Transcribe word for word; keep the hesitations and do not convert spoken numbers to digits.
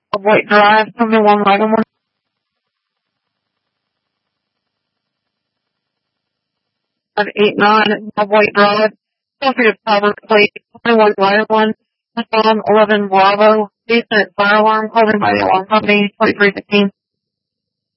White Drive, Company one Wagon one. five eight nine White Drive, Company Power Plate, twenty-one Wagon one, Bomb eleven Bravo, Decent Fire Alarm, Clothing by the Alarm Company, twenty-three fifteen.